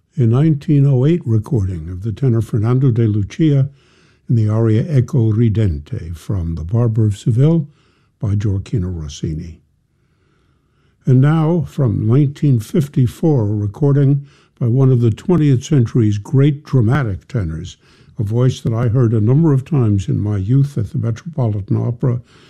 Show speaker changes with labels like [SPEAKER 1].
[SPEAKER 1] a 1908 recording of the tenor Fernando de Lucia in the aria Eco Ridente from The Barber of Seville by Gioachino Rossini. And now, from 1954, a recording by one of the 20th century's great dramatic tenors, a voice that I heard a number of times in my youth at the Metropolitan Opera